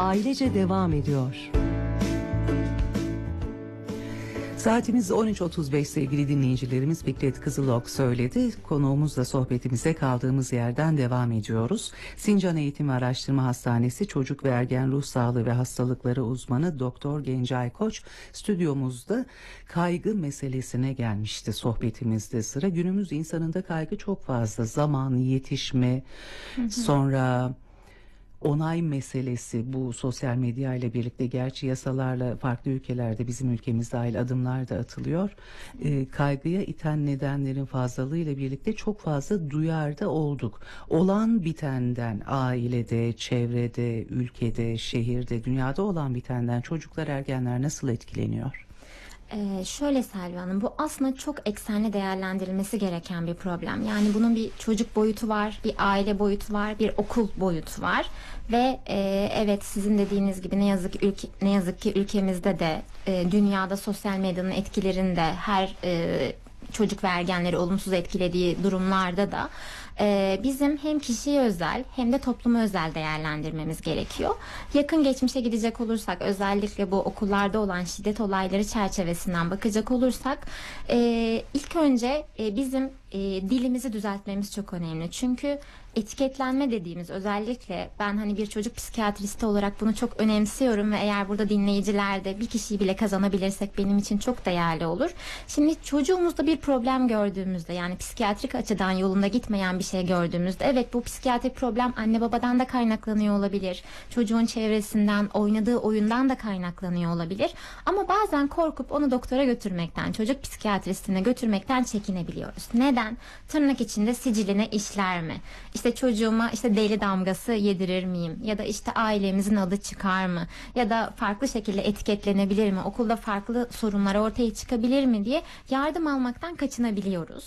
ailece devam ediyor. Saatimiz 13.35 sevgili dinleyicilerimiz. Fikret Kızılok söyledi. Konuğumuzla sohbetimize kaldığımız yerden devam ediyoruz. Sincan Eğitim ve Araştırma Hastanesi Çocuk ve Ergen Ruh Sağlığı ve Hastalıkları uzmanı Doktor Gencay Koç stüdyomuzda kaygı meselesine gelmişti sohbetimizde sıra. Günümüz insanında kaygı çok fazla. Zaman, yetişme, sonra onay meselesi, bu sosyal medya ile birlikte, gerçi yasalarla farklı ülkelerde, bizim ülkemiz dahil adımlar da atılıyor. Kaygıya iten nedenlerin fazlalığıyla birlikte çok fazla duyarda olduk. Olan bitenden, ailede, çevrede, ülkede, şehirde, dünyada olan bitenden çocuklar, ergenler nasıl etkileniyor? Şöyle Selvi Hanım, bu aslında çok eksenli değerlendirilmesi gereken bir problem. Yani bunun bir çocuk boyutu var, bir aile boyutu var, bir okul boyutu var ve evet, sizin dediğiniz gibi ne yazık ki ülkemizde de dünyada sosyal medyanın etkilerinde her çocuk ve ergenleri olumsuz etkilediği durumlarda da bizim hem kişiye özel hem de topluma özel değerlendirmemiz gerekiyor. Yakın geçmişe gidecek olursak, özellikle bu okullarda olan şiddet olayları çerçevesinden bakacak olursak, ilk önce bizim dilimizi düzeltmemiz çok önemli. Çünkü etiketlenme dediğimiz, özellikle ben hani bir çocuk psikiyatristi olarak bunu çok önemsiyorum ve eğer burada dinleyicilerde bir kişiyi bile kazanabilirsek benim için çok değerli olur. Şimdi çocuğumuzda bir problem gördüğümüzde, yani psikiyatrik açıdan yolunda gitmeyen bir şey gördüğümüzde, evet, bu psikiyatrik problem anne babadan da kaynaklanıyor olabilir. Çocuğun çevresinden, oynadığı oyundan da kaynaklanıyor olabilir. Ama bazen korkup onu doktora götürmekten, çocuk psikiyatristine götürmekten çekinebiliyoruz. Neden? Tırnak içinde siciline işler mi? İşte çocuğuma işte deli damgası yedirir miyim? Ya da işte ailemizin adı çıkar mı? Ya da farklı şekilde etiketlenebilir mi? Okulda farklı sorunlar ortaya çıkabilir mi diye yardım almaktan kaçınabiliyoruz.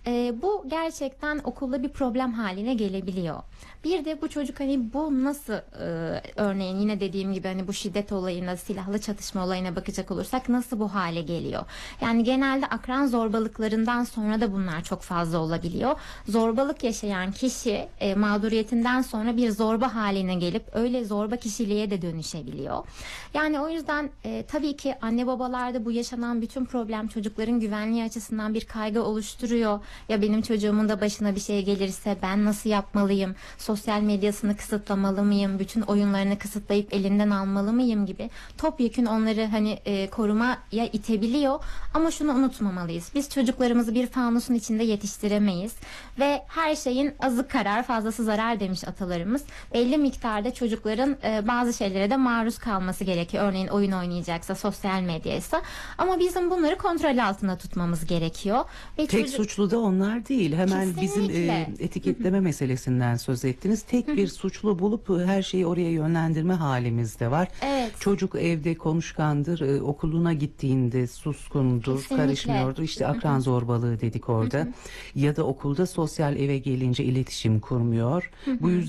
Bu gerçekten okulda bir problem haline gelebiliyor. Bir de bu çocuk hani bu nasıl, örneğin yine dediğim gibi hani bu şiddet olayına, silahlı çatışma olayına bakacak olursak nasıl bu hale geliyor? Yani genelde akran zorbalıklarından sonra da bunlar çok fazla olabiliyor. Zorbalık yaşayan kişi mağduriyetinden sonra bir zorba haline gelip öyle zorba kişiliğe de dönüşebiliyor. Yani o yüzden tabii ki anne babalarda bu yaşanan bütün problem çocukların güvenliği açısından bir kaygı oluşturuyor. Ya benim çocuğumun da başına bir şey gelirse ben nasıl yapmalıyım? Sosyal medyasını kısıtlamalı mıyım? Bütün oyunlarını kısıtlayıp elinden almalı mıyım gibi topyekün onları hani korumaya itebiliyor. Ama şunu unutmamalıyız. Biz çocuklarımızı bir fanusun içinde yetiştiremeyiz ve her şeyin azı karar, fazlası zarar demiş atalarımız. Belli miktarda çocukların bazı şeylere de maruz kalması gerekiyor. Örneğin oyun oynayacaksa, sosyal medyaysa. Ama bizim bunları kontrol altında tutmamız gerekiyor. Ve Tek suçlu da onlar değil. Hemen Kesinlikle. bizim etiketleme meselesinden söz ettiniz. Tek bir suçlu bulup her şeyi oraya yönlendirme halimiz de var. Evet. Çocuk evde konuşkandır, okuluna gittiğinde suskundur, Kesinlikle. karışmıyordur. İşte akran zorbalığı dedik orada. Ya da okulda sosyal, eve gelince iletişim kurmuyor. Bu yüzden